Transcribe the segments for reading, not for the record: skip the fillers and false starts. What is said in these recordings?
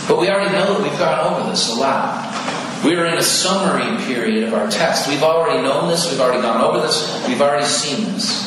But we already know that we've gone over this a lot. We are in a summary period of our text. We've already known this. We've already gone over this. We've already seen this.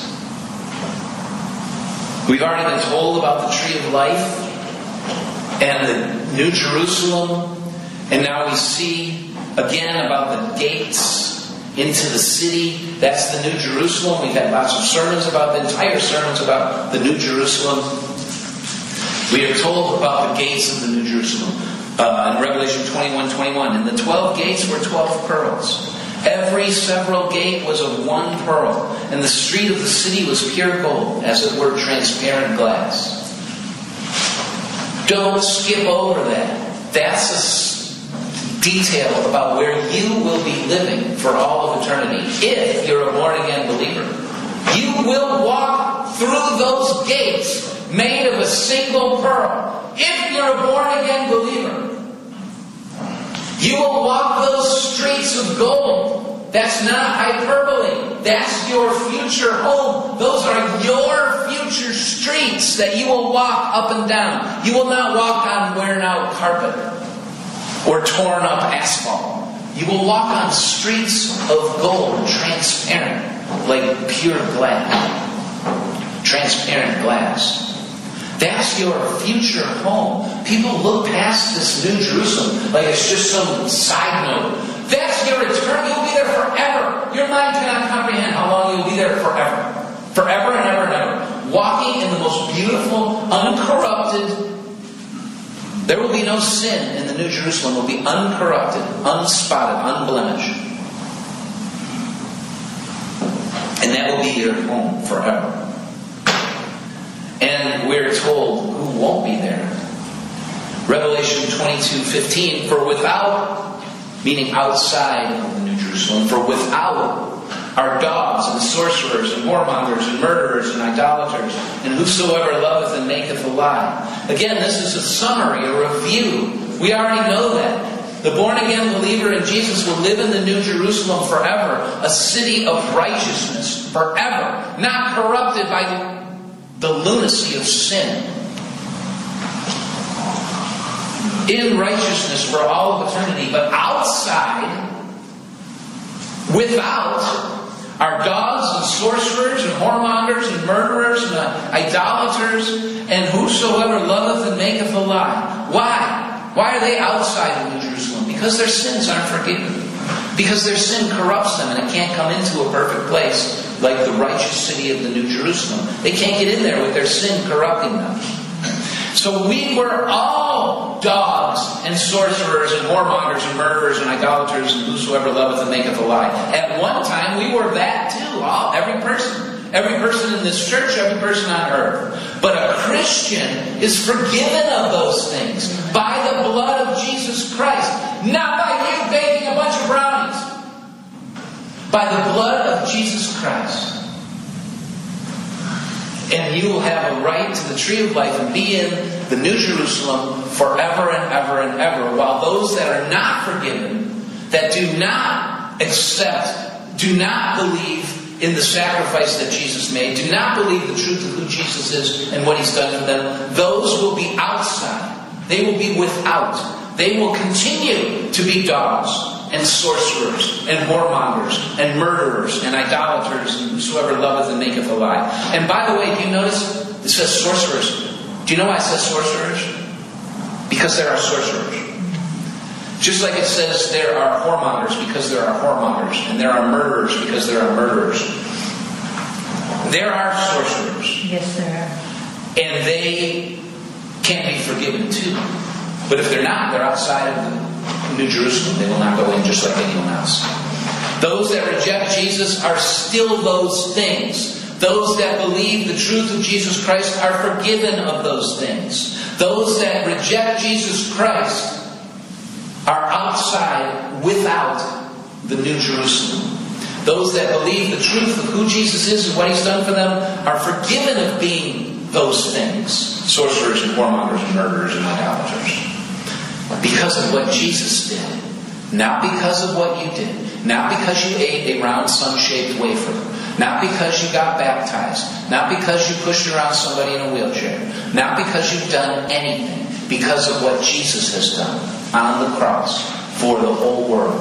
We've already been told about the tree of life and the New Jerusalem. And now we see again about the gates into the city. That's the New Jerusalem. We've had lots of sermons about the entire sermons about the New Jerusalem. We are told about the gates of the New Jerusalem in Revelation 21:21. And the 12 gates were 12 pearls. Every several gate was of one pearl. And the street of the city was pure gold, as it were transparent glass. Don't skip over that. That's a detail about where you will be living for all of eternity. If you're a born-again believer, you will walk through those gates made of a single pearl. If you're a born-again believer, you will walk those streets of gold. That's not hyperbole. That's your future home. Those are your future streets that you will walk up and down. You will not walk on worn out carpet or torn up asphalt. You will walk on streets of gold, transparent, like pure glass. Transparent glass. That's your future home. People look past this New Jerusalem like it's just some side note. That's your eternity. You'll be there forever. Your mind cannot comprehend how long you'll be there forever. Forever and ever and ever. Walking in the most beautiful, uncorrupted. There will be no sin in the New Jerusalem. It will be uncorrupted, unspotted, unblemished. And that will be your home forever. And we're told who won't be there. Revelation 22:15, for without, meaning outside of the New Jerusalem, for without are dogs and sorcerers and whoremongers and murderers and idolaters and whosoever loveth and maketh a lie. Again, this is a summary, a review. We already know that. The born-again believer in Jesus will live in the New Jerusalem forever, a city of righteousness forever, not corrupted by the lunacy of sin. In righteousness for all of eternity, but outside, without, are dogs and sorcerers and whoremongers and murderers and idolaters and whosoever loveth and maketh a lie. Why? Why are they outside of New Jerusalem? Because their sins aren't forgiven. Because their sin corrupts them and it can't come into a perfect place like the righteous city of the New Jerusalem. They can't get in there with their sin corrupting them. So we were all dogs and sorcerers and whoremongers and murderers and idolaters and whosoever loveth and maketh a lie. At one time we were that too. Every person. Every person in this church, every person on earth. But a Christian is forgiven of those things by the blood of Jesus Christ. Not by you baking a bunch of brownies. By the blood of Jesus Christ. And you will have a right to the tree of life and be in the New Jerusalem forever and ever and ever. While those that are not forgiven, that do not accept, do not believe in the sacrifice that Jesus made, do not believe the truth of who Jesus is and what He's done for them, those will be outside. They will be without. They will continue to be dogs and sorcerers, and whoremongers, and murderers, and idolaters, and whosoever loveth and maketh a lie. And by the way, do you notice it says sorcerers? Do you know why it says sorcerers? Because there are sorcerers. Just like it says there are whoremongers, because there are whoremongers, and there are murderers, because there are murderers. There are sorcerers. Yes, there are. And they can be forgiven too. But if they're not, they're outside of the New Jerusalem. They will not go in just like anyone else. Those that reject Jesus are still those things. Those that believe the truth of Jesus Christ are forgiven of those things. Those that reject Jesus Christ are outside, without the New Jerusalem. Those that believe the truth of who Jesus is and what He's done for them are forgiven of being those things. Sorcerers and whoremongers and murderers and idolaters. Because of what Jesus did. Not because of what you did. Not because you ate a round sun-shaped wafer. Not because you got baptized. Not because you pushed around somebody in a wheelchair. Not because you've done anything. because of what Jesus has done on the cross for the whole world.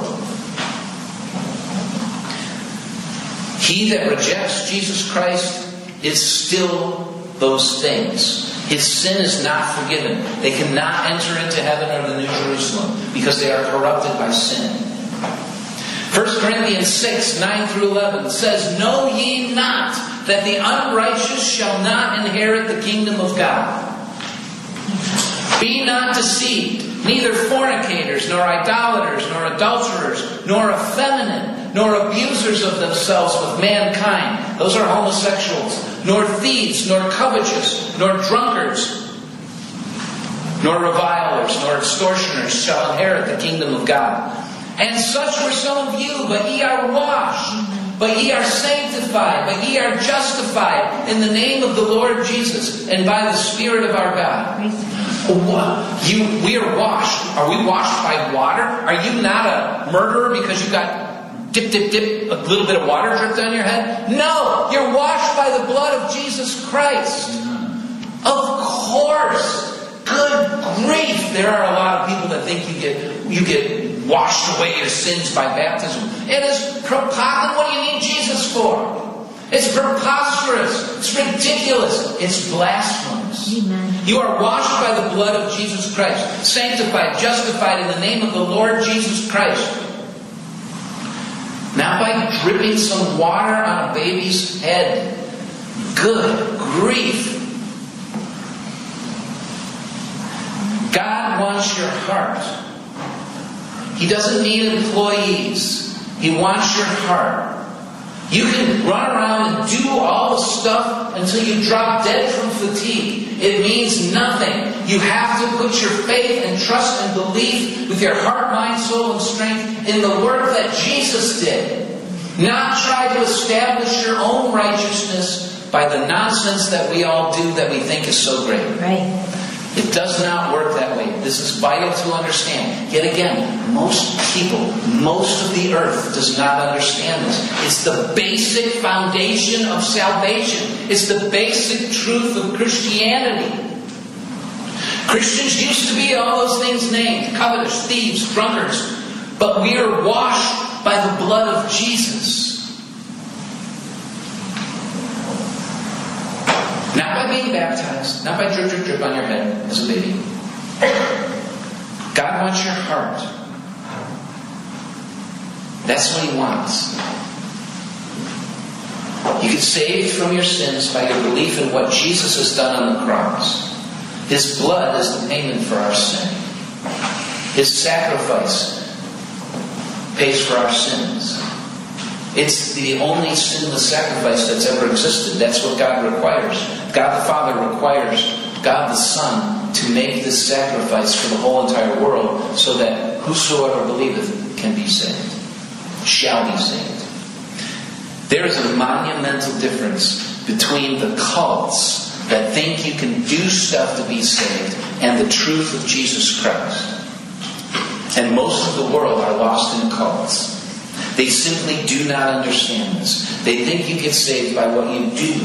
He that rejects Jesus Christ is still those things. His sin is not forgiven. They cannot enter into heaven or the New Jerusalem because they are corrupted by sin. 1 Corinthians 6, 9 through 11 says, "Know ye not that the unrighteous shall not inherit the kingdom of God? Be not deceived, neither fornicators, nor idolaters, nor adulterers, nor effeminate, nor abusers of themselves with mankind," those are homosexuals, "nor thieves, nor covetous, nor drunkards, nor revilers, nor extortioners shall inherit the kingdom of God. And such were some of you, but ye are washed, but ye are sanctified, but ye are justified in the name of the Lord Jesus and by the Spirit of our God." We are washed. Are we washed by water? Are you not a murderer because you got dip, a little bit of water dripped on your head? No, you're washed by the blood of Jesus Christ. Of course. Good grief. There are a lot of people that think you get washed away your sins by baptism. It is preposterous. What do you need Jesus for? It's preposterous. It's ridiculous. It's blasphemous. Amen. You are washed by the blood of Jesus Christ, sanctified, justified in the name of the Lord Jesus Christ. Not by dripping some water on a baby's head. Good grief. God wants your heart. He doesn't need employees. He wants your heart. You can run around and do all the stuff until you drop dead from fatigue. It means nothing. You have to put your faith and trust and belief with your heart, mind, soul, and strength in the work that Jesus did. Not try to establish your own righteousness by the nonsense that we all do that we think is so great. Right. It does not work that way. This is vital to understand. Yet again, most people, most of the earth does not understand this. It's the basic foundation of salvation. It's the basic truth of Christianity. Christians used to be all those things named: covetous, thieves, drunkards. But we are washed by the blood of Jesus. Not by being baptized, not by drip, drip, drip on your head as a baby. God wants your heart. That's what He wants. You get saved from your sins by your belief in what Jesus has done on the cross. His blood is the payment for our sin. His sacrifice pays for our sins. It's the only sinless sacrifice that's ever existed. That's what God requires. God the Father requires God the Son to make this sacrifice for the whole entire world so that whosoever believeth can be saved, shall be saved. There is a monumental difference between the cults that think you can do stuff to be saved and the truth of Jesus Christ. And most of the world are lost in cults. They simply do not understand this. They think you get saved by what you do.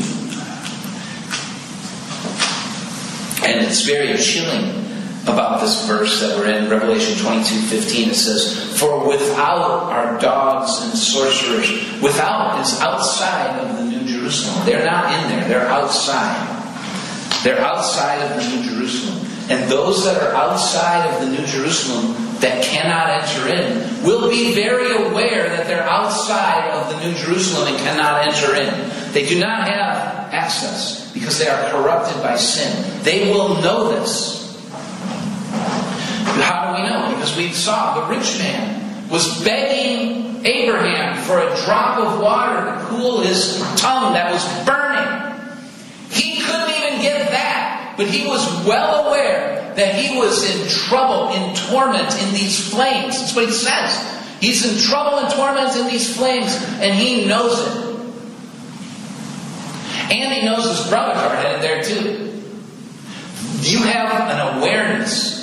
And it's very chilling about this verse that we're in, Revelation 22:15. It says, "For without are dogs and sorcerers." Without is outside of the New Jerusalem. They're not in there. They're outside. They're outside of the New Jerusalem. And those that are outside of the New Jerusalem that cannot enter in will be very aware that they're outside of the New Jerusalem and cannot enter in. They do not have access because they are corrupted by sin. They will know this. How do we know? Because we saw the rich man was begging Abraham for a drop of water to cool his tongue that was burning. He couldn't even get that, but he was well aware that he was in trouble, in torment, in these flames. That's what he says. He's in trouble and torment in these flames, and he knows it. And he knows his brothers are headed there too. You have an awareness.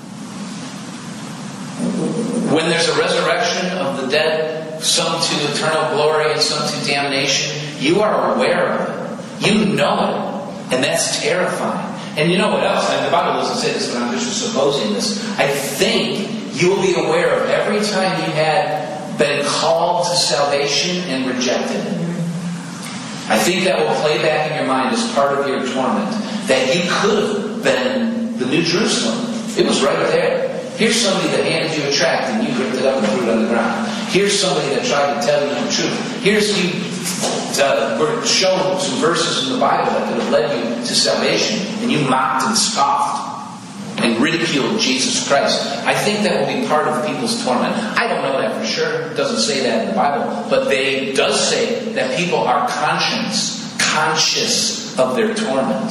When there's a resurrection of the dead, some to eternal glory and some to damnation, you are aware of it. You know it. And that's terrifying. And you know what else? And the Bible doesn't say this, but I'm just supposing this. I think you'll be aware of every time you had been called to salvation and rejected. I think that will play back in your mind as part of your torment. That you could have been the New Jerusalem. It was right there. Here's somebody that handed you a tract and you ripped it up and threw it on the ground. Here's somebody that tried to tell you the truth. Here's you were shown some verses in the Bible that could have led you to salvation, and you mocked and scoffed and ridiculed Jesus Christ. I think that will be part of people's torment. I don't know that for sure. It doesn't say that in the Bible. But it does say that people are conscious of their torment.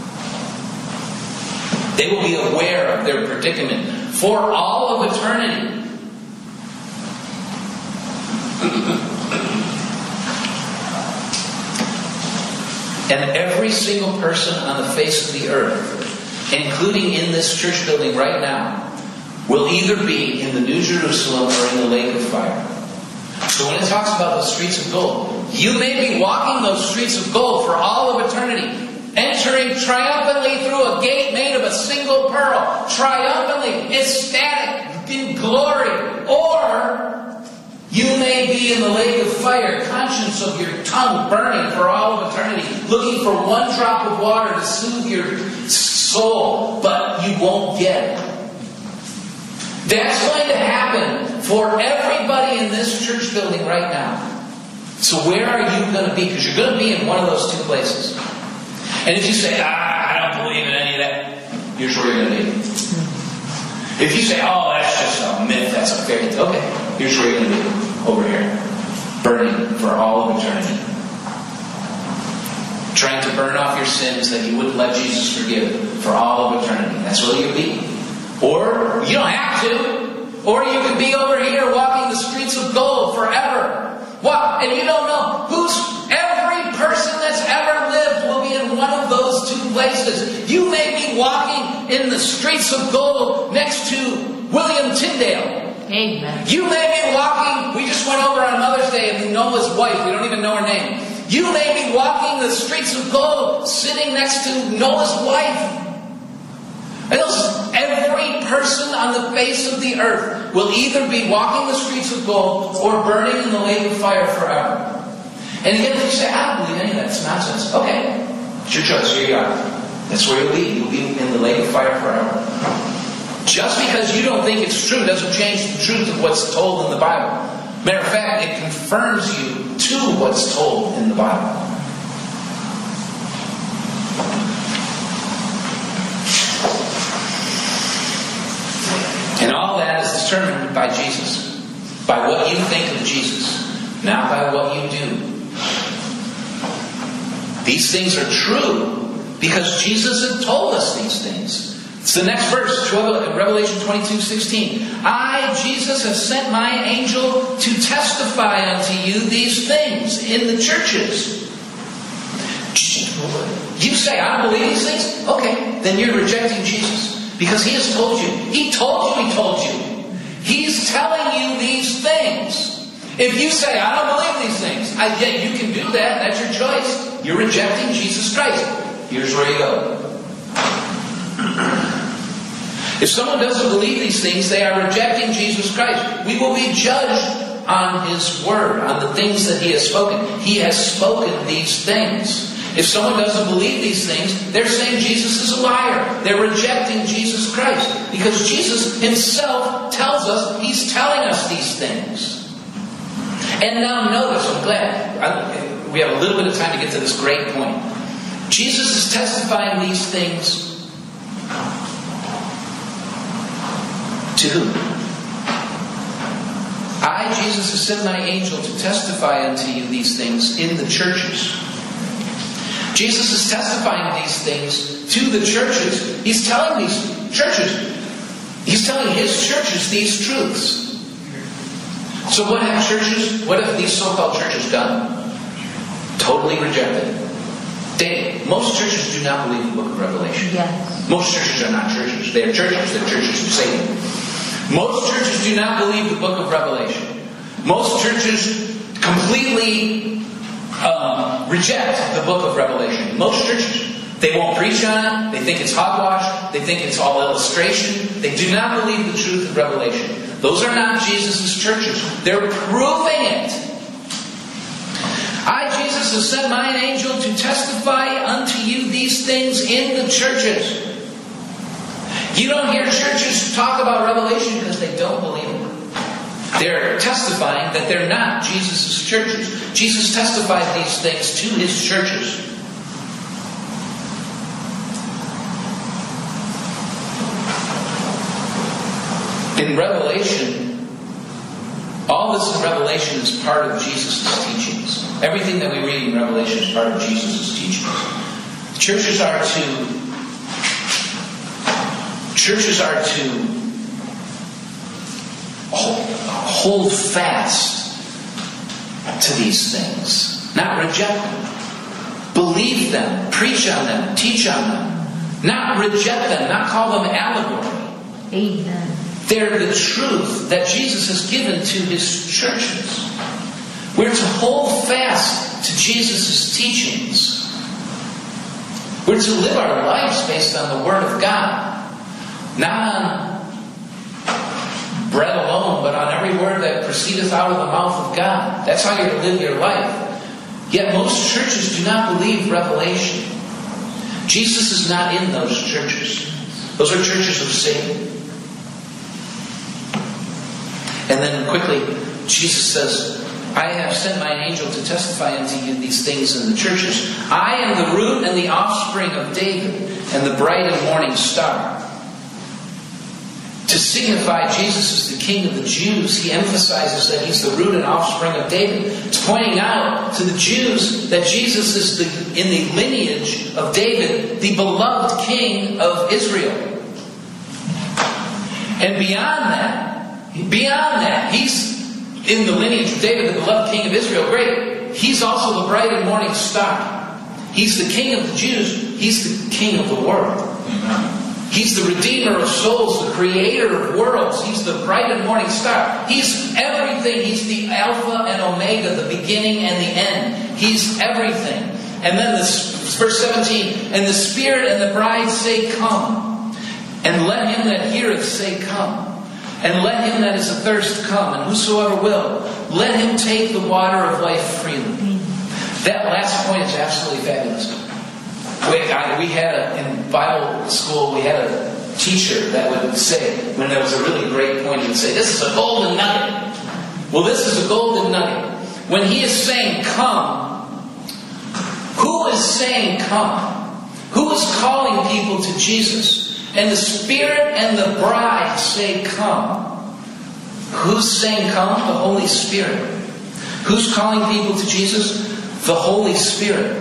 They will be aware of their predicament for all of eternity. And every single person on the face of the earth, including in this church building right now, will either be in the New Jerusalem or in the lake of fire. So when it talks about the streets of gold, you may be walking those streets of gold for all of eternity, entering triumphantly through a gate made of a single pearl, triumphantly, ecstatic, in glory. Or you may be in the lake of fire, conscious of your tongue burning for all of eternity, looking for one drop of water to soothe your soul, but you won't get it. That's going to happen for everybody in this church building right now. So where are you going to be? Because you're going to be in one of those two places. And if you say, I don't believe in any of that, here's where you're going to be. If you say, oh, that's just a myth, that's a fairy tale, okay, here's where you're going to be. Over here. Burning for all of eternity. Trying to burn off your sins that you wouldn't let Jesus forgive for all of eternity. That's where you'll be. Or, you don't have to. Or you could be over here walking the streets of gold forever. What? And you don't know every person that's ever lived will be in one of those two places. You may be walking in the streets of gold next to William Tyndale. Amen. You may be walking, we just went over on Mother's Day and Noah's wife, we don't even know her name. You may be walking the streets of gold sitting next to Noah's wife. And every person on the face of the earth will either be walking the streets of gold or burning in the lake of fire forever. And again, if you say, I don't believe any of that, it's nonsense. Okay, it's your choice, here you are. That's where you'll be. You'll be in the lake of fire forever. Just because you don't think it's true doesn't change the truth of what's told in the Bible. Matter of fact, it confirms you to what's told in the Bible. And all that is determined by Jesus. By what you think of Jesus, not by what you do. These things are true because Jesus had told us these things. It's the next verse, Revelation 22:16. I, Jesus, have sent my angel to testify unto you these things in the churches. You say, I don't believe these things? Okay, then you're rejecting Jesus. Because He has told you. He told you He told you. He's telling you these things. If you say, I don't believe these things, yet you can do that, that's your choice. You're rejecting Jesus Christ. Here's where you go. If someone doesn't believe these things, they are rejecting Jesus Christ. We will be judged on His Word, on the things that He has spoken. He has spoken these things. If someone doesn't believe these things, they're saying Jesus is a liar. They're rejecting Jesus Christ. Because Jesus Himself tells us, He's telling us these things. And now notice, I'm glad we have a little bit of time to get to this great point. Jesus is testifying these things to who? I, Jesus, have sent my angel to testify unto you these things in the churches. Jesus is testifying these things to the churches. He's telling these churches, He's telling His churches these truths. So what have these so-called churches done? Totally rejected. Most churches do not believe the book of Revelation. Yes. Most churches are not churches. They are churches. They're churches of Satan. Most churches do not believe the book of Revelation. Most churches completely reject the book of Revelation. Most churches, They won't preach on it. They think it's hogwash. They think it's all illustration. They do not believe the truth of Revelation. Those are not Jesus' churches. They're proving it. I, Jesus, have sent mine angel to testify unto you these things in the churches. You don't hear churches talk about Revelation because they don't believe it. They're testifying that they're not Jesus' churches. Jesus testified these things to His churches. In Revelation, all this in Revelation is part of Jesus' teachings. Everything that we read in Revelation is part of Jesus' teachings. Churches are to hold fast to these things, not reject them. Believe them, preach on them, teach on them. Not reject them, not call them allegory. Amen. They're the truth that Jesus has given to His churches. We're to hold fast to Jesus' teachings. We're to live our lives based on the Word of God. Not on bread alone, but on every word that proceedeth out of the mouth of God. That's how you're to live your life. Yet most churches do not believe Revelation. Jesus is not in those churches. Those are churches of Satan. And then quickly, Jesus says, I have sent mine angel to testify unto you these things in the churches. I am the root and the offspring of David, and the bright and morning star. To signify Jesus is the King of the Jews, he emphasizes that he's the root and offspring of David. It's pointing out to the Jews that Jesus is in the lineage of David, the beloved King of Israel. And beyond that, he's in the lineage of David, the beloved King of Israel. Great. He's also the bright and morning star. He's the King of the Jews. He's the King of the world. Amen. He's the Redeemer of souls, the Creator of worlds. He's the bright and morning star. He's everything. He's the Alpha and Omega, the beginning and the end. He's everything. And then this, verse 17, and the Spirit and the bride say, come. And let him that heareth say, come. And let him that is athirst come. And whosoever will, let him take the water of life freely. That last point is absolutely fabulous. We had in Bible school, we had a teacher that would say, when there was a really great point, he would say, this is a golden nugget. Well, this is a golden nugget. When he is saying come, who is saying come? Who is calling people to Jesus? And the Spirit and the bride say come. Who's saying come? The Holy Spirit. Who's calling people to Jesus? The Holy Spirit.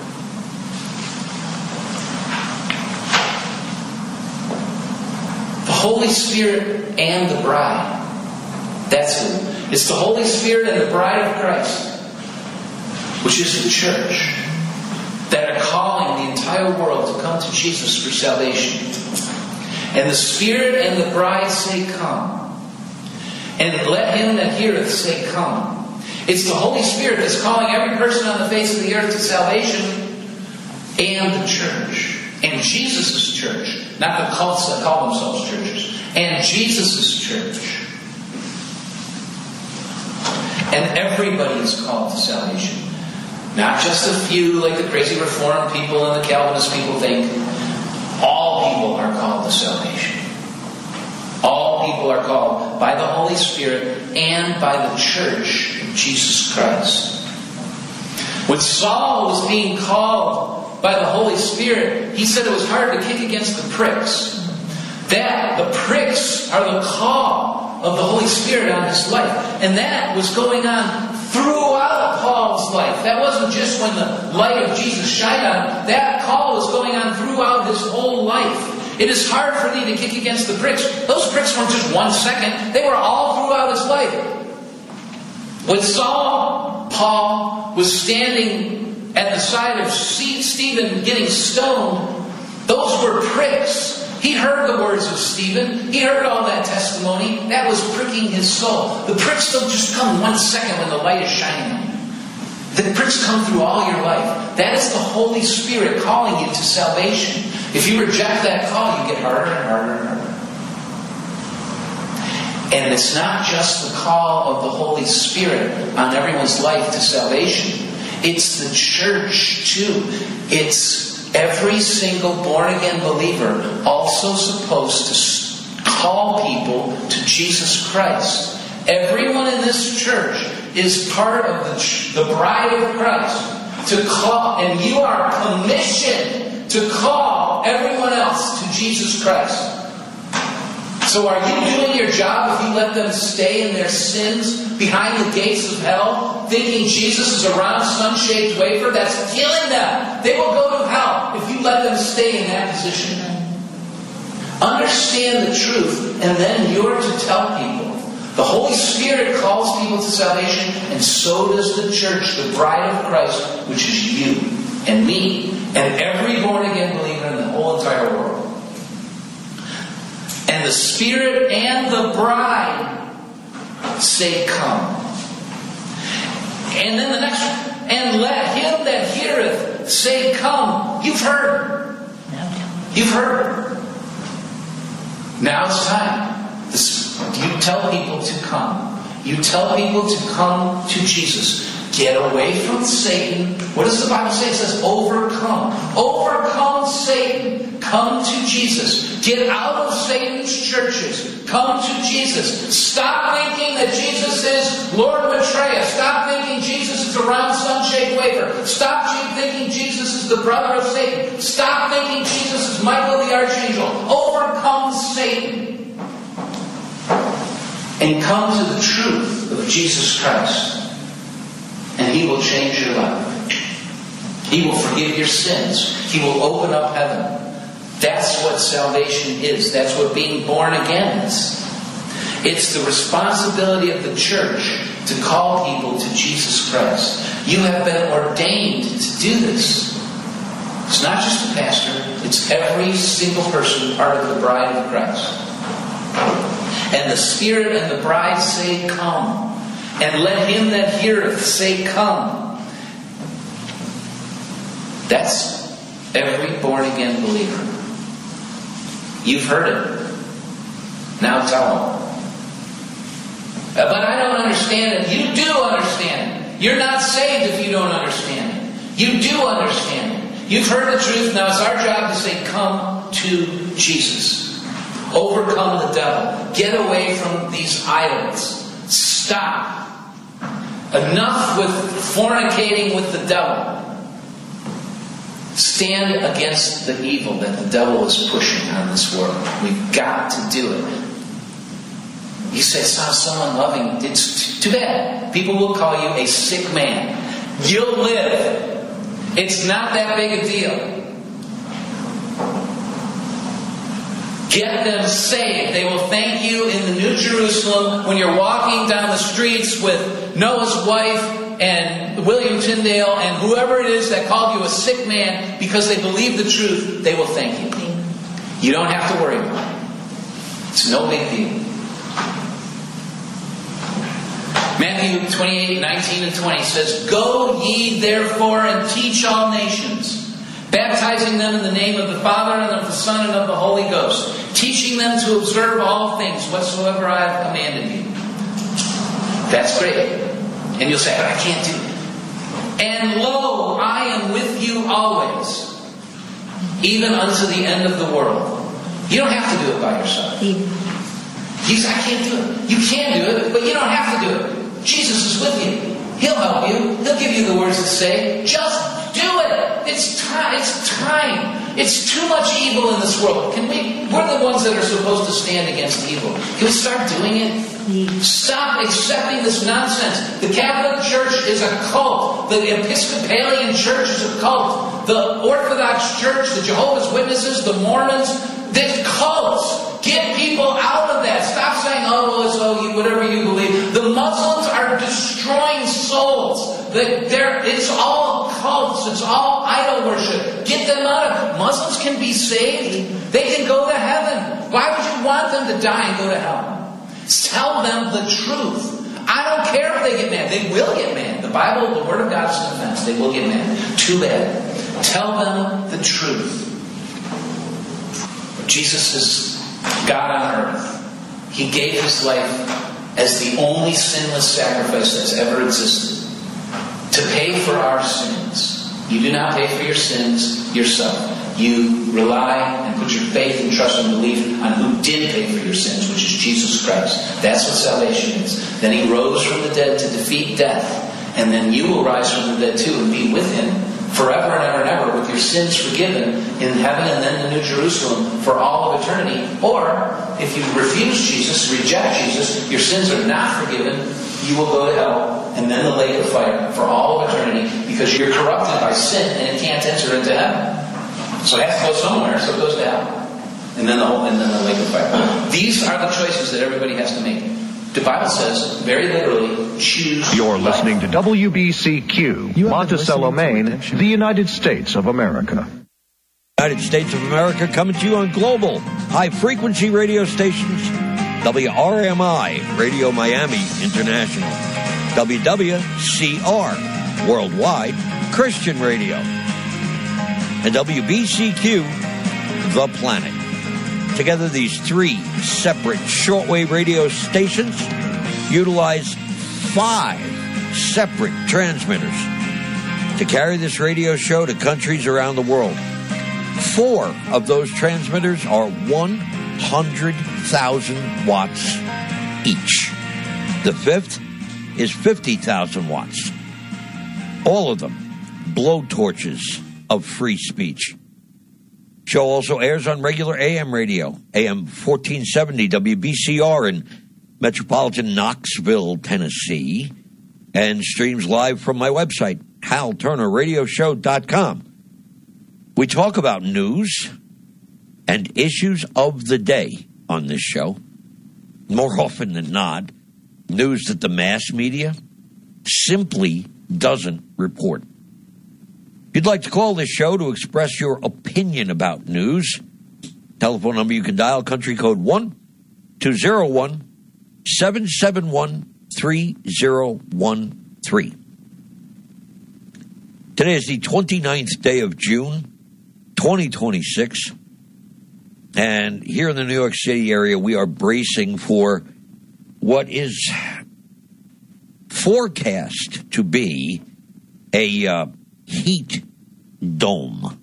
Holy Spirit and the bride. That's who. It's the Holy Spirit and the bride of Christ, which is the church, that are calling the entire world to come to Jesus for salvation. And the Spirit and the bride say, come. And let him that heareth say, come. It's the Holy Spirit that's calling every person on the face of the earth to salvation, and the church. And Jesus' church. Not the cults that call themselves churches. And Jesus' church. And everybody is called to salvation. Not just a few like the crazy Reformed people and the Calvinist people think. All people are called to salvation. All people are called by the Holy Spirit and by the church of Jesus Christ. When Saul was being called by the Holy Spirit, he said it was hard to kick against the pricks. That, the pricks are the call of the Holy Spirit on his life. And that was going on throughout Paul's life. That wasn't just when the light of Jesus shined on him. That call was going on throughout his whole life. It is hard for thee to kick against the pricks. Those pricks weren't just 1 second. They were all throughout his life. When Paul was standing at the side of Stephen getting stoned, those were pricks. He heard the words of Stephen. He heard all that testimony. That was pricking his soul. The pricks don't just come 1 second when the light is shining on you. The pricks come through all your life. That is the Holy Spirit calling you to salvation. If you reject that call, you get harder and harder and harder. And it's not just the call of the Holy Spirit on everyone's life to salvation. It's the church too. It's every single born-again believer also supposed to call people to Jesus Christ. Everyone in this church is part of the bride of Christ. To call, and you are commissioned to call everyone else to Jesus Christ. So are you doing your job if you let them stay in their sins behind the gates of hell, thinking Jesus is a round sun-shaped wafer? That's killing them. They will go to hell if you let them stay in that position. Understand the truth, and then you're to tell people. The Holy Spirit calls people to salvation, and so does the church, the bride of Christ, which is you and me and every born-again believer in the whole entire world. And the Spirit and the bride say, come. And then the next one, and let him that heareth say, come. You've heard. You've heard. Now it's time. You tell people to come. You tell people to come to Jesus. Get away from Satan. What does the Bible say? It says overcome. Overcome Satan. Come to Jesus. Get out of Satan's churches. Come to Jesus. Stop thinking that Jesus is Lord Maitreya. Stop thinking Jesus is a round sun-shaped wafer. Stop thinking Jesus is the brother of Satan. Stop thinking Jesus is Michael the Archangel. Overcome Satan. And come to the truth of Jesus Christ. And He will change your life. He will forgive your sins. He will open up heaven. That's what salvation is. That's what being born again is. It's the responsibility of the church to call people to Jesus Christ. You have been ordained to do this. It's not just the pastor. It's every single person part of the bride of Christ. And the Spirit and the bride say, come. And let him that heareth say, come. That's every born-again believer. You've heard it. Now tell them. But I don't understand it. You do understand it. You're not saved if you don't understand it. You do understand it. You've heard the truth. Now it's our job to say, come to Jesus. Overcome the devil. Get away from these idols. Stop. Enough with fornicating with the devil. Stand against the evil that the devil is pushing on this world. We've got to do it. You say, sounds so unloving. It's too bad. People will call you a sick man. You'll live. It's not that big a deal. Get them saved. They will thank you in the New Jerusalem when you're walking down the streets with Noah's wife and William Tyndale and whoever it is that called you a sick man because they believe the truth. They will thank you. You don't have to worry about it. It's no big deal. Matthew 28:19 and 20 says, go ye therefore and teach all nations, baptizing them in the name of the Father and of the Son and of the Holy Ghost, teaching them to observe all things whatsoever I have commanded you. That's great. And you'll say, but I can't do it. And lo, I am with you always, even unto the end of the world. You don't have to do it by yourself. You say, I can't do it. You can do it, but you don't have to do it. Jesus is with you. He'll help you. He'll give you the words to say. Just do it. It's time. It's time. It's too much evil in this world. We're the ones that are supposed to stand against evil. Can we start doing it? Stop accepting this nonsense. The Catholic Church is a cult. The Episcopalian Church is a cult. The Orthodox Church, the Jehovah's Witnesses, the Mormons, they're cults. Get people out of that. Stop saying, whatever you believe. The Muslims are destroying souls. It's all cults. It's all idol worship. Get them out of it. Muslims can be saved. They can go to heaven. Why would you want them to die and go to hell? Tell them the truth I don't care if they get mad. They will get mad. The Bible, the Word of God is an offense. They will get mad. Too bad. Tell them the truth. Jesus is God on earth. He gave His life as the only sinless sacrifice that's ever existed to pay for our sins. You do not pay for your sins yourself. You rely and put your faith and trust and belief on who did pay for your sins, which is Jesus Christ. That's what salvation is. Then He rose from the dead to defeat death. And then you will rise from the dead too and be with Him forever and ever and ever, with your sins forgiven in heaven and then in New Jerusalem for all of eternity. Or, if you refuse Jesus, reject Jesus, your sins are not forgiven, you will go to hell and then the lake of fire for all of eternity, because you're corrupted by sin and it can't enter into heaven. So it has to go somewhere, so it goes to hell. And then the lake of fire. These are the choices that everybody has to make. The Bible says, very literally, choose. You're listening to WBCQ, Monticello, Maine, the United States of America. United States of America coming to you on global high-frequency radio stations. WRMI, Radio Miami International. WWCR, Worldwide Christian Radio. And WBCQ, The Planet. Together, these three separate shortwave radio stations utilize 5 separate transmitters to carry this radio show to countries around the world. 4 of those transmitters are 100,000 watts each. The 5th is 50,000 watts. All of them blowtorches of free speech. Show also airs on regular AM radio, AM 1470 WBCR in metropolitan Knoxville, Tennessee, and streams live from my website, HalTurnerRadioshow.com. We talk about news and issues of the day on this show. More often than not, news that the mass media simply doesn't report. If you'd like to call this show to express your opinion about news, telephone number you can dial, country code 1-201-771-3013. Today is the 29th day of June, 2026. And here in the New York City area, we are bracing for what is forecast to be a heat dome.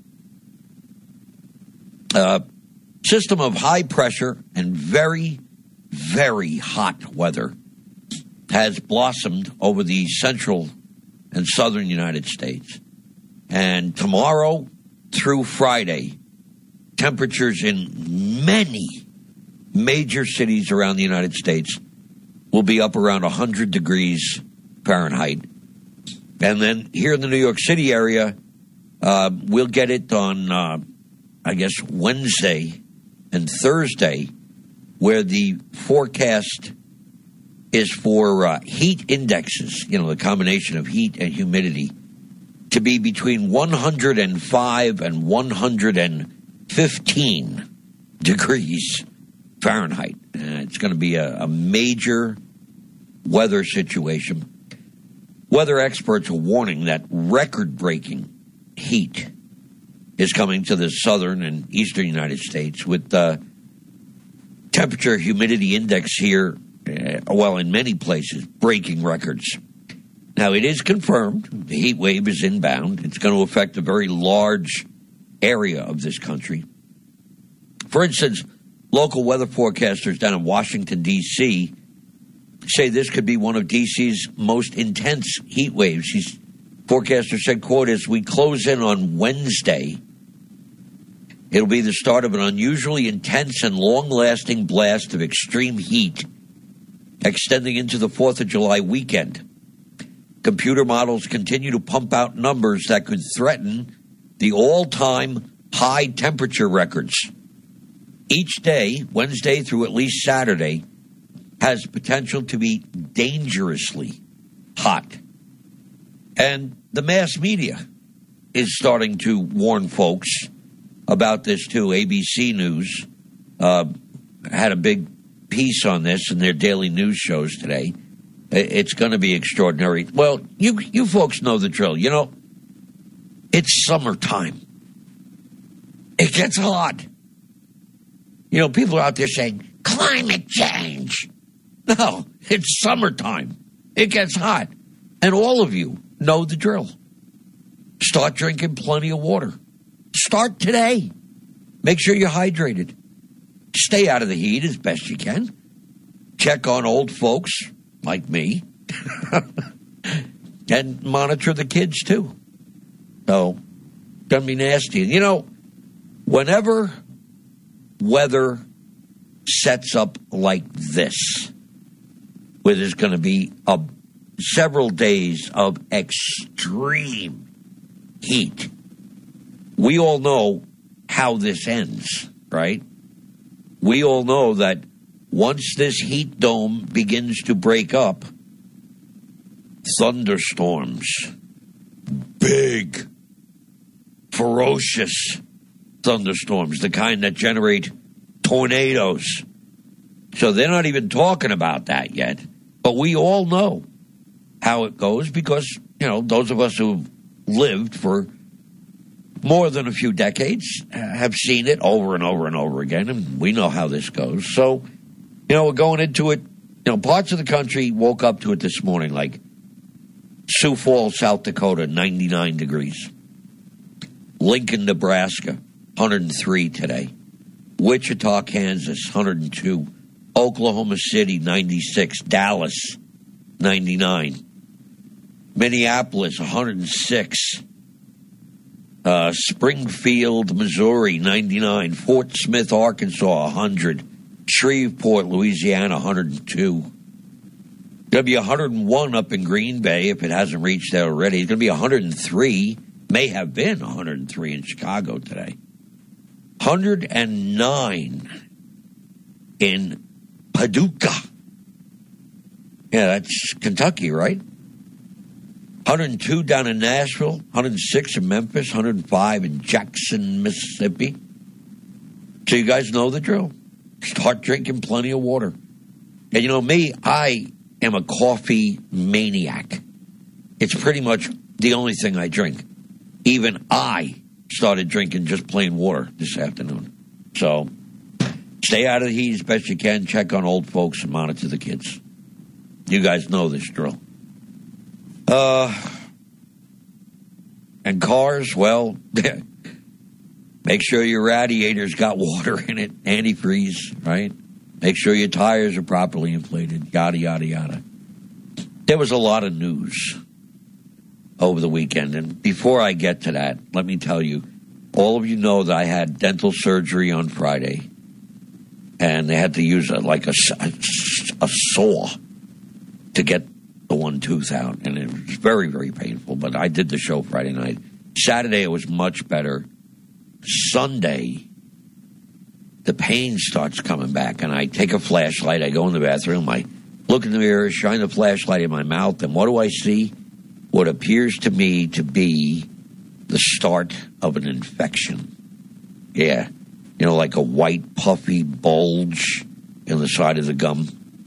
System of high pressure and very, very hot weather has blossomed over the central and southern United States. And tomorrow through Friday, temperatures in many major cities around the United States will be up around 100 degrees Fahrenheit. And then here in the New York City area, we'll get it on, Wednesday and Thursday, where the forecast is for heat indexes, the combination of heat and humidity, to be between 105 and 115 degrees Fahrenheit. It's going to be a major weather situation. Weather experts are warning that record-breaking heat is coming to the southern and eastern United States, with the temperature humidity index here, in many places, breaking records. Now, it is confirmed the heat wave is inbound. It's going to affect a very large area of this country. For instance, local weather forecasters down in Washington, D.C., say this could be one of D.C.'s most intense heat waves. These forecasters said, quote, as we close in on Wednesday, it'll be the start of an unusually intense and long-lasting blast of extreme heat extending into the 4th of July weekend. Computer models continue to pump out numbers that could threaten the all-time high temperature records. Each day, Wednesday through at least Saturday, has potential to be dangerously hot. And the mass media is starting to warn folks about this too. ABC News had a big piece on this in their daily news shows today. It's going to be extraordinary. Well, you folks know the drill. You know, it's summertime. It gets hot. You know, people are out there saying, climate change. No, it's summertime. It gets hot. And all of you know the drill. Start drinking plenty of water. Start today. Make sure you're hydrated. Stay out of the heat as best you can. Check on old folks like me. And monitor the kids, too. So, gonna be nasty. You know, whenever weather sets up like this, where there's going to be several days of extreme heat, we all know how this ends, right? We all know that once this heat dome begins to break up, thunderstorms, big, ferocious thunderstorms, the kind that generate tornadoes. So they're not even talking about that yet. But we all know how it goes because, you know, those of us who've lived for more than a few decades have seen it over and over and over again, and we know how this goes. So, you know, we're going into it. You know, parts of the country woke up to it this morning, like Sioux Falls, South Dakota, 99 degrees. Lincoln, Nebraska, 103 today. Wichita, Kansas, 102. Oklahoma City, 96. Dallas, 99. Minneapolis, 106. Springfield, Missouri, 99. Fort Smith, Arkansas, 100. Shreveport, Louisiana, 102. Going to be 101 up in Green Bay if it hasn't reached there already. It's going to be 103. May have been 103 in Chicago today. 109 in Paducah. Yeah, that's Kentucky, right? 102 down in Nashville, 106 in Memphis, 105 in Jackson, Mississippi. So you guys know the drill. Start drinking plenty of water. And you know me, I am a coffee maniac. It's pretty much the only thing I drink. Even I started drinking just plain water this afternoon. So stay out of the heat as best you can. Check on old folks and monitor the kids. You guys know this drill. And cars, well, make sure your radiator's got water in it, antifreeze, right? Make sure your tires are properly inflated, yada, yada, yada. There was a lot of news over the weekend, and before I get to that, let me tell you, all of you know that I had dental surgery on Friday, and they had to use a saw to get the one tooth out, and it was very, very painful, but I did the show Friday night. Saturday, it was much better. Sunday, the pain starts coming back, and I take a flashlight, I go in the bathroom, I look in the mirror, shine the flashlight in my mouth, and what do I see? What appears to me to be the start of an infection. Yeah, you know, like a white, puffy bulge in the side of the gum.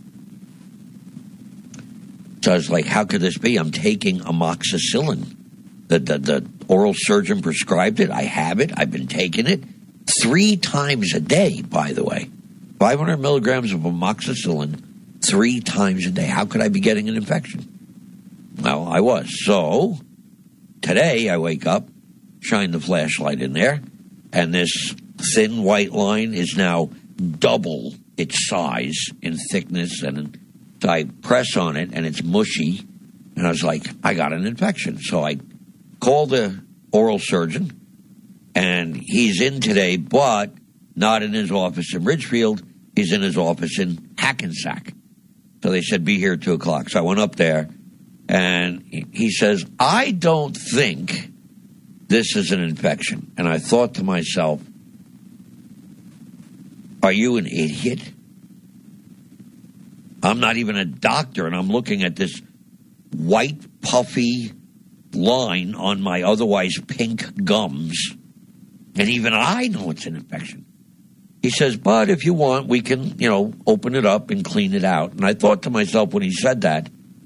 So I was like, how could this be? I'm taking amoxicillin. The oral surgeon prescribed it. I have it. I've been taking it 3 times a day, by the way. 500 milligrams of amoxicillin 3 times a day. How could I be getting an infection? Well, I was. So today I wake up, shine the flashlight in there, and this thin white line is now double its size in thickness, and so I press on it, and it's mushy, and I was like, I got an infection. So I called the oral surgeon, and he's in today, but not in his office in Ridgefield. He's in his office in Hackensack. So they said, be here at 2 o'clock. So I went up there, and he says, I don't think this is an infection. And I thought to myself, are you an idiot? I'm not even a doctor, and I'm looking at this white, puffy line on my otherwise pink gums, and even I know it's an infection. He says, but if you want, we can, open it up and clean it out. And I thought to myself when he said that,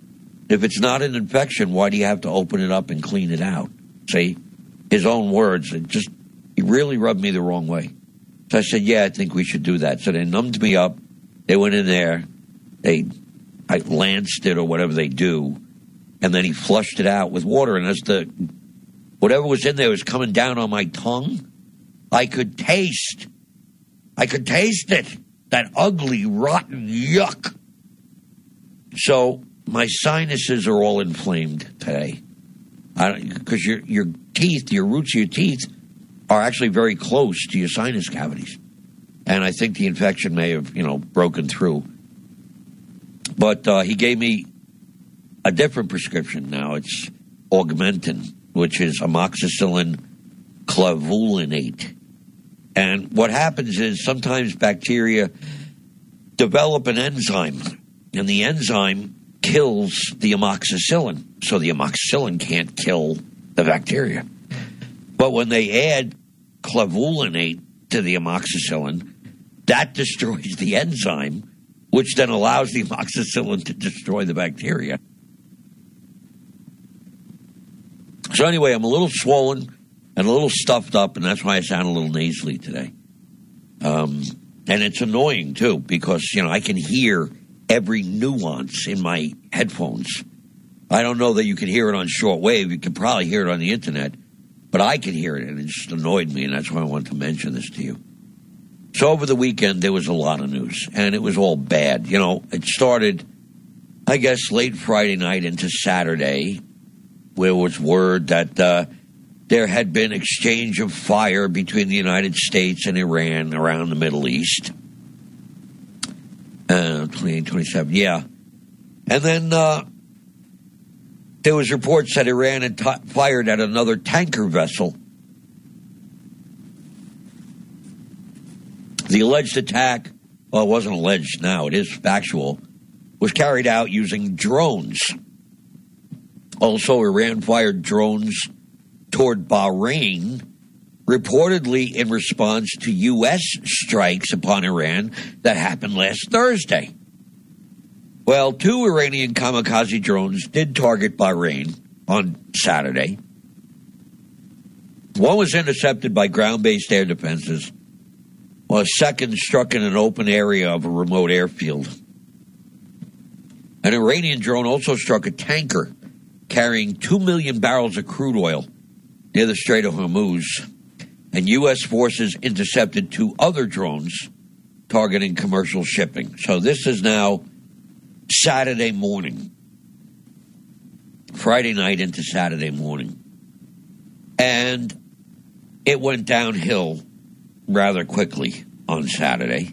If it's not an infection, why do you have to open it up and clean it out? See, his own words, he really rubbed me the wrong way. So I said, yeah, I think we should do that. So they numbed me up. They went in there. I lanced it or whatever they do. And then he flushed it out with water. And as whatever was in there was coming down on my tongue, I could taste it. That ugly, rotten yuck. So my sinuses are all inflamed today. Because your teeth, your roots of your teeth are actually very close to your sinus cavities. And I think the infection may have, broken through. But he gave me a different prescription now. It's Augmentin, which is amoxicillin clavulanate. And what happens is sometimes bacteria develop an enzyme, and the enzyme kills the amoxicillin. So the amoxicillin can't kill the bacteria. But when they add clavulanate to the amoxicillin, that destroys the enzyme, which then allows the amoxicillin to destroy the bacteria. So anyway, I'm a little swollen and a little stuffed up, and that's why I sound a little nasally today. And it's annoying, too, because, I can hear every nuance in my headphones. I don't know that you can hear it on shortwave. You can probably hear it on the internet, but I can hear it, and it just annoyed me, and that's why I wanted to mention this to you. So over the weekend, there was a lot of news, and it was all bad. It started, I guess, late Friday night into Saturday, where was word that there had been exchange of fire between the United States and Iran around the Middle East. 28, 27, yeah. And then there was reports that Iran had fired at another tanker vessel. The alleged attack, well, it wasn't alleged now, it is factual, was carried out using drones. Also, Iran fired drones toward Bahrain, reportedly in response to U.S. strikes upon Iran that happened last Thursday. Well, 2 Iranian kamikaze drones did target Bahrain on Saturday. One was intercepted by ground-based air defenses, while a second struck in an open area of a remote airfield. An Iranian drone also struck a tanker carrying 2 million barrels of crude oil near the Strait of Hormuz, and U.S. forces intercepted 2 other drones targeting commercial shipping. So this is now Saturday morning, Friday night into Saturday morning. And it went downhill rather quickly on Saturday.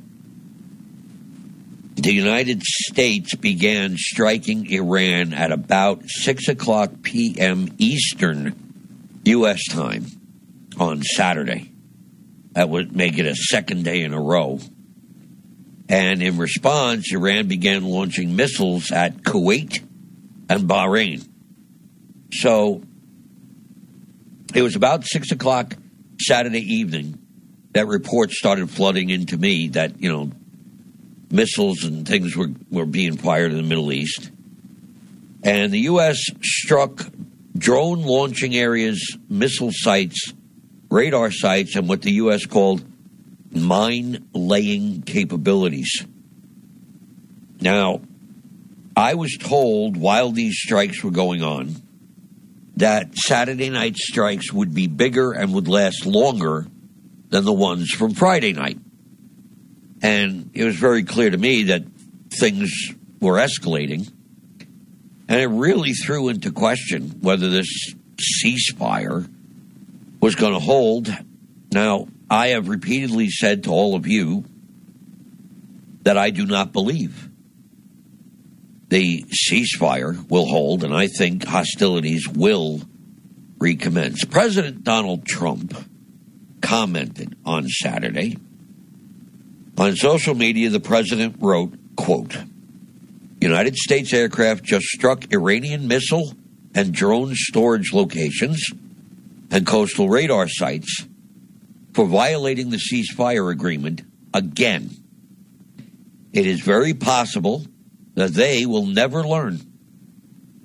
The United States began striking Iran at about 6 o'clock p.m. Eastern U.S. time on Saturday. That would make it a second day in a row. And in response, Iran began launching missiles at Kuwait and Bahrain. So it was about 6 o'clock Saturday evening that reports started flooding into me that, missiles and things were being fired in the Middle East. And the U.S. struck drone launching areas, missile sites, radar sites, and what the U.S. called mine-laying capabilities. Now, I was told while these strikes were going on that Saturday night strikes would be bigger and would last longer than the ones from Friday night. And it was very clear to me that things were escalating. And it really threw into question whether this ceasefire was going to hold. Now, I have repeatedly said to all of you that I do not believe the ceasefire will hold, and I think hostilities will recommence. President Donald Trump commented on Saturday. On social media, the president wrote, quote, United States aircraft just struck Iranian missile and drone storage locations and coastal radar sites for violating the ceasefire agreement again. It is very possible that they will never learn.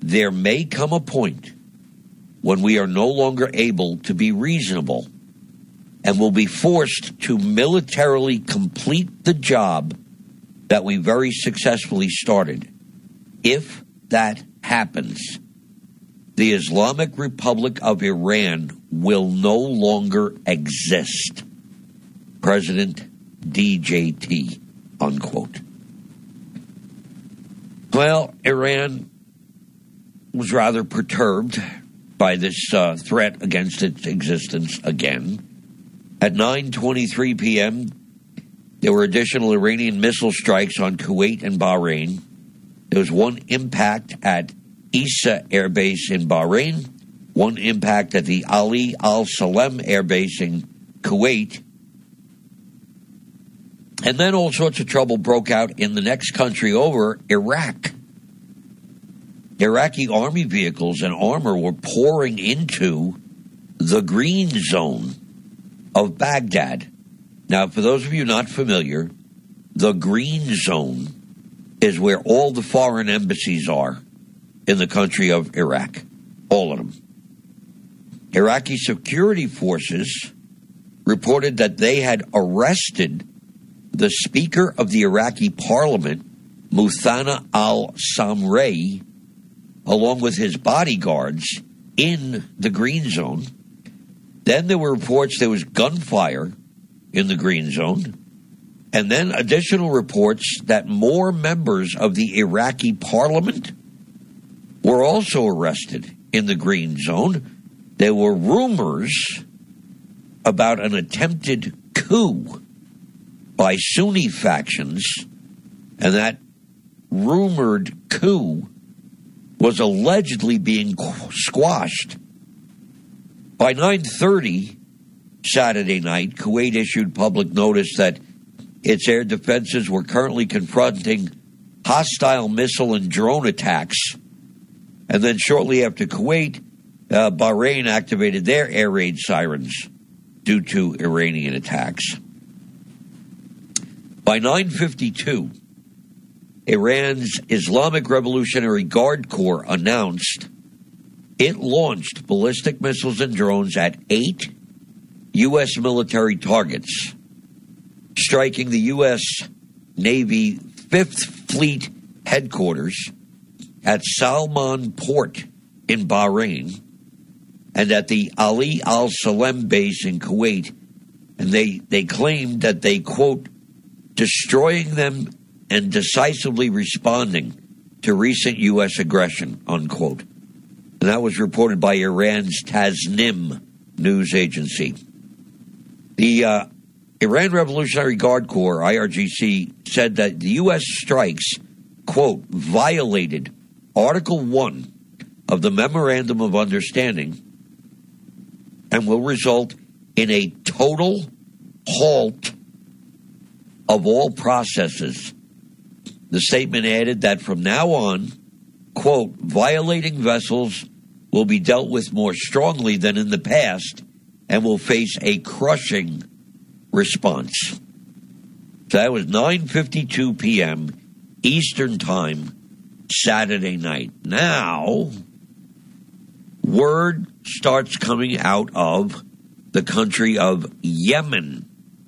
there may come a point when we are no longer able to be reasonable and will be forced to militarily complete the job that we very successfully started. If that happens, the Islamic Republic of Iran will no longer exist. President DJT, unquote. Well, Iran was rather perturbed by this threat against its existence again. At 9:23 p.m., there were additional Iranian missile strikes on Kuwait and Bahrain. There was one impact at Isa Air Base in Bahrain, one impact at the Ali Al Salem Air Base in Kuwait. And then all sorts of trouble broke out in the next country over, Iraq. Iraqi army vehicles and armor were pouring into the green zone of Baghdad. Now, for those of you not familiar, the green zone is where all the foreign embassies are in the country of Iraq, all of them. Iraqi security forces reported that they had arrested the Speaker of the Iraqi Parliament, Muthana al-Samray, along with his bodyguards in the green zone. Then there were reports there was gunfire in the green zone. And then additional reports that more members of the Iraqi Parliament were also arrested in the green zone. There were rumors about an attempted coup by Sunni factions, and that rumored coup was allegedly being squashed. By 9:30 Saturday night, Kuwait issued public notice that its air defenses were currently confronting hostile missile and drone attacks. And then shortly after Kuwait, Bahrain activated their air raid sirens due to Iranian attacks. By 9:52, Iran's Islamic Revolutionary Guard Corps announced it launched ballistic missiles and drones at 8 U.S. military targets, striking the U.S. Navy 5th Fleet headquarters at Salman Port in Bahrain and at the Ali Al Salem base in Kuwait. And they claimed that they, quote, destroying them and decisively responding to recent U.S. aggression, unquote. And that was reported by Iran's Tasnim news agency. The Iran Revolutionary Guard Corps, IRGC, said that the U.S. strikes, quote, violated Article 1 of the Memorandum of Understanding and will result in a total halt of all processes. The statement added that from now on, quote, violating vessels will be dealt with more strongly than in the past and will face a crushing response. So that was 9:52 p.m. Eastern Time, Saturday night. Now, word starts coming out of the country of Yemen.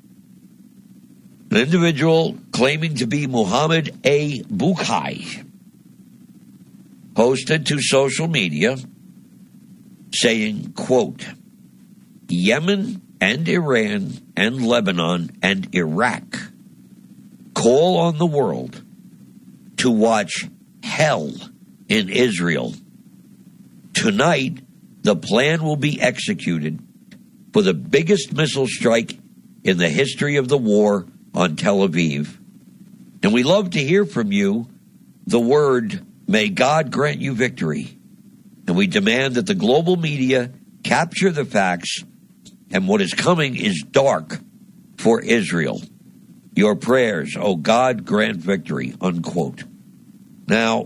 An individual claiming to be Muhammad A. Bukhari posted to social media saying, quote, Yemen and Iran and Lebanon and Iraq call on the world to watch hell in Israel. Tonight, the plan will be executed for the biggest missile strike in the history of the war on Tel Aviv. And we love to hear from you the word, may God grant you victory. And we demand that the global media capture the facts, and what is coming is dark for Israel. Your prayers, oh God, grant victory, unquote. Now,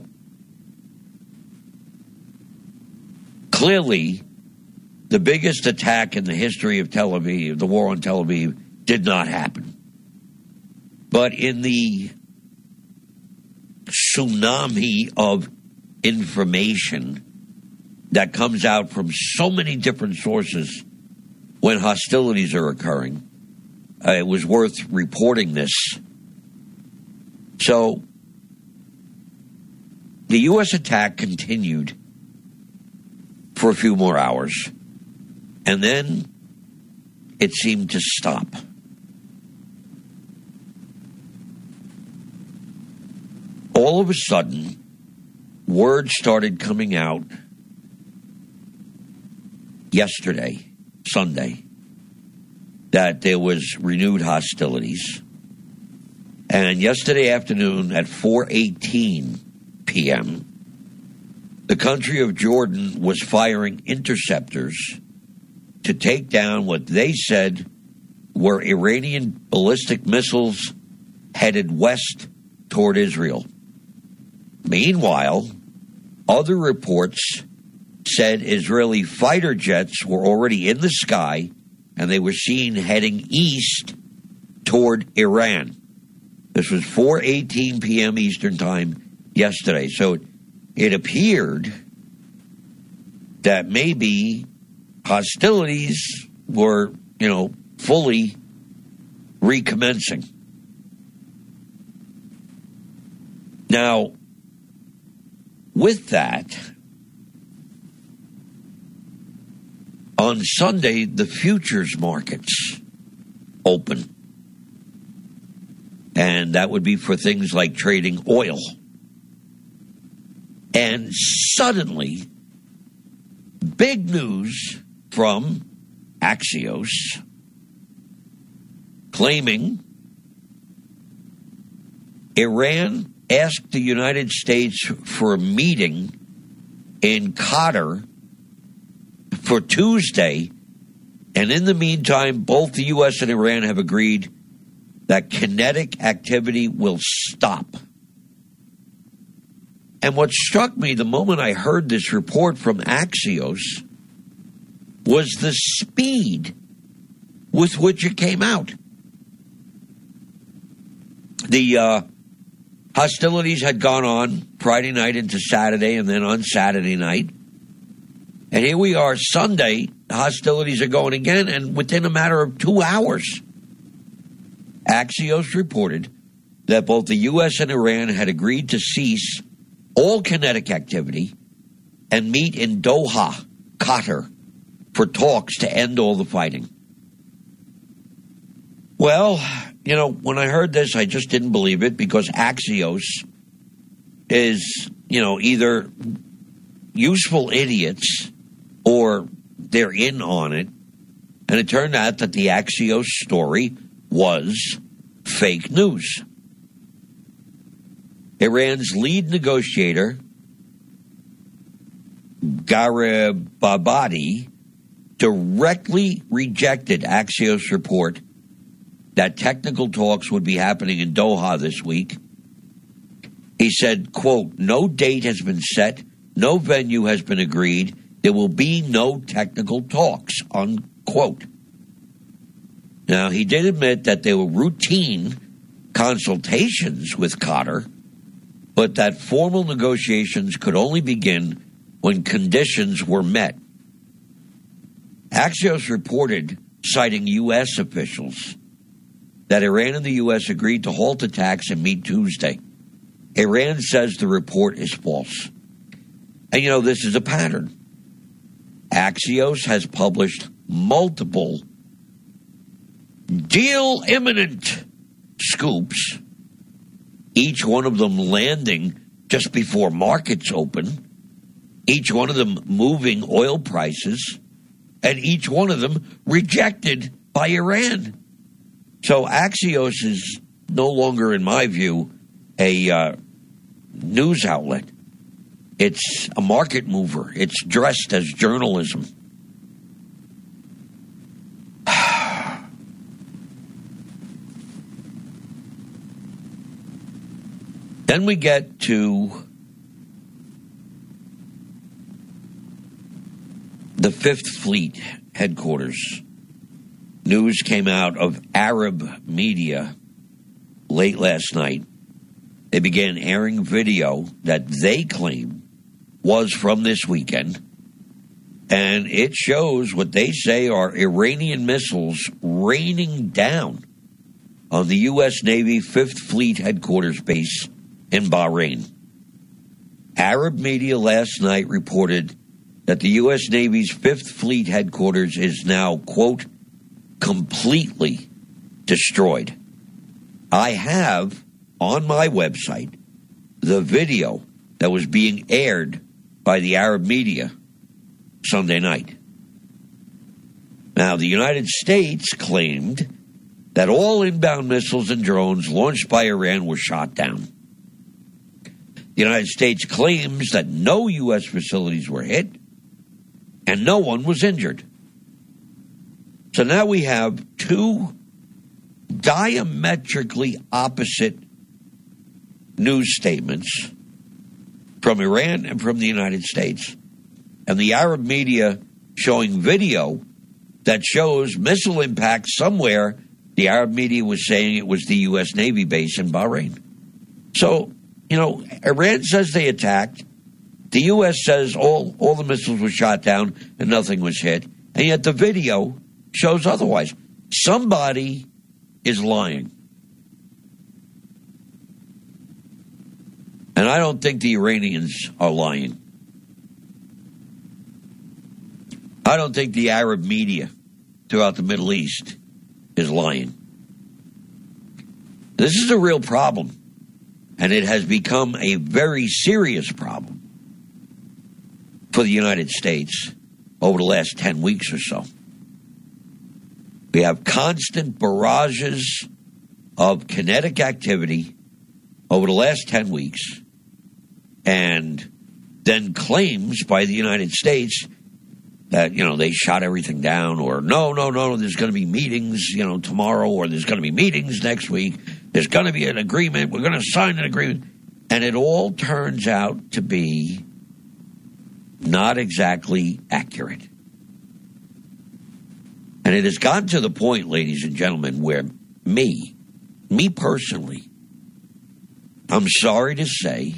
clearly, the biggest attack in the history of Tel Aviv, the war on Tel Aviv, did not happen. But in the tsunami of information that comes out from so many different sources when hostilities are occurring. It was worth reporting this. So, the U.S. attack continued for a few more hours, and then it seemed to stop. All of a sudden, word started coming out yesterday, Sunday, that there was renewed hostilities. And yesterday afternoon at 4:18 p.m., the country of Jordan was firing interceptors to take down what they said were Iranian ballistic missiles headed west toward Israel. Meanwhile, other reports said Israeli fighter jets were already in the sky and they were seen heading east toward Iran. This was 4:18 p.m. Eastern Time yesterday. So it appeared that maybe hostilities were, fully recommencing. Now, with that, on Sunday, the futures markets open. And that would be for things like trading oil. And suddenly, big news from Axios claiming Iran asked the United States for a meeting in Qatar for Tuesday, and in the meantime, both the U.S. and Iran have agreed that kinetic activity will stop. And what struck me the moment I heard this report from Axios was the speed with which it came out. The hostilities had gone on Friday night into Saturday and then on Saturday night. And here we are Sunday, hostilities are going again, and within a matter of 2 hours, Axios reported that both the U.S. and Iran had agreed to cease all kinetic activity and meet in Doha, Qatar, for talks to end all the fighting. Well, when I heard this, I just didn't believe it because Axios is, either useful idiots or they're in on it. And it turned out that the Axios story was fake news. Iran's lead negotiator, Gharibabadi, directly rejected Axios' report that technical talks would be happening in Doha this week. He said, quote, "No date has been set, no venue has been agreed, there will be no technical talks," unquote. Now, he did admit that there were routine consultations with Qatar, but that formal negotiations could only begin when conditions were met. Axios reported, citing U.S. officials, that Iran and the U.S. agreed to halt attacks and meet Tuesday. Iran says the report is false. And this is a pattern. Axios has published multiple deal imminent scoops, each one of them landing just before markets open, each one of them moving oil prices, and each one of them rejected by Iran. So Axios is no longer, in my view, a news outlet. It's a market mover. It's dressed as journalism. Then we get to the Fifth Fleet headquarters. News came out of Arab media late last night. They began airing video that they claim was from this weekend, and it shows what they say are Iranian missiles raining down on the U.S. Navy 5th Fleet headquarters base in Bahrain. Arab media last night reported that the U.S. Navy's 5th Fleet headquarters is now, quote, completely destroyed. I have on my website the video that was being aired by the Arab media Sunday night. Now, the United States claimed that all inbound missiles and drones launched by Iran were shot down. The United States claims that no U.S. facilities were hit and no one was injured. So now we have two diametrically opposite news statements from Iran and from the United States. And the Arab media showing video that shows missile impact somewhere. The Arab media was saying it was the U.S. Navy base in Bahrain. So, Iran says they attacked. The U.S. says all the missiles were shot down and nothing was hit. And yet the video shows otherwise. Somebody is lying. And I don't think the Iranians are lying. I don't think the Arab media throughout the Middle East is lying. This is a real problem, and it has become a very serious problem for the United States over the last 10 weeks or so. We have constant barrages of kinetic activity over the last 10 weeks, and then claims by the United States that, they shot everything down, or no, there's going to be meetings, tomorrow, or there's going to be meetings next week. There's going to be an agreement. We're going to sign an agreement. And it all turns out to be not exactly accurate. And it has gotten to the point, ladies and gentlemen, where me personally, I'm sorry to say,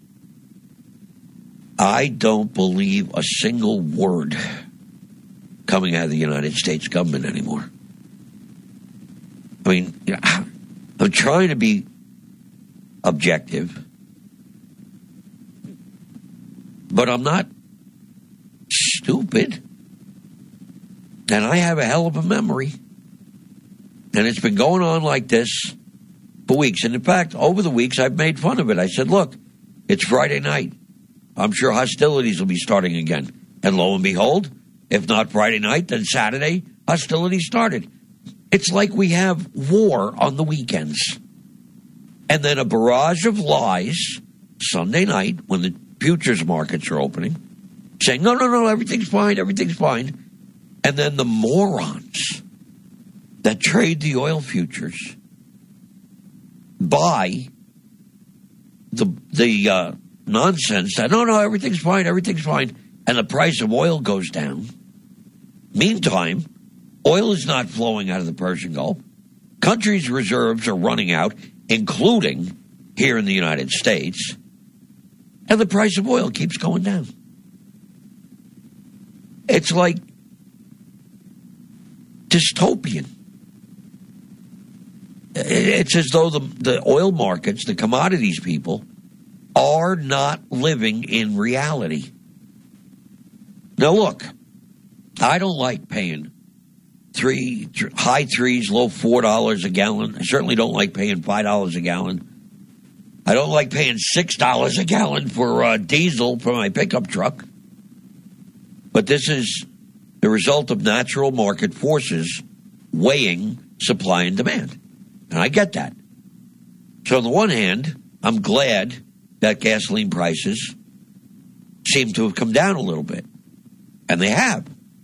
I don't believe a single word coming out of the United States government anymore. I mean, I'm trying to be objective, but I'm not stupid. And I have a hell of a memory. And it's been going on like this for weeks. And in fact, over the weeks, I've made fun of it. I said, look, it's Friday night. I'm sure hostilities will be starting again. And lo and behold, if not Friday night, then Saturday, hostilities started. It's like we have war on the weekends. And then a barrage of lies Sunday night when the futures markets are opening, saying, no, everything's fine. And then the morons that trade the oil futures buy the nonsense that, no, everything's fine, and the price of oil goes down. Meantime, oil is not flowing out of the Persian Gulf. Countries' reserves are running out, including here in the United States, and the price of oil keeps going down. It's like dystopian. It's as though the oil markets, the commodities people, are not living in reality. Now, look, I don't like paying high threes, low $4 a gallon. I certainly don't like paying $5 a gallon. I don't like paying $6 a gallon for diesel for my pickup truck. But this is the result of natural market forces weighing supply and demand. And I get that. So on the one hand, I'm glad that gasoline prices seem to have come down a little bit. And they have.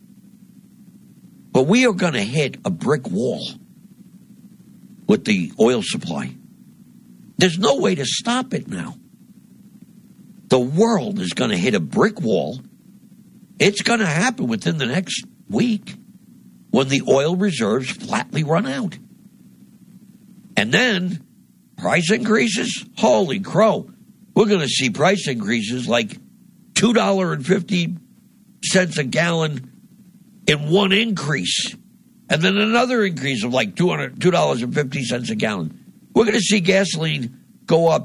But we are going to hit a brick wall with the oil supply. There's no way to stop it now. The world is going to hit a brick wall. It's going to happen within the next week when the oil reserves flatly run out. And then price increases? Holy crow. We're going to see price increases like 2 $2.50 a gallon in one increase, and then another increase of like $2.50 a gallon. We're going to see gasoline go up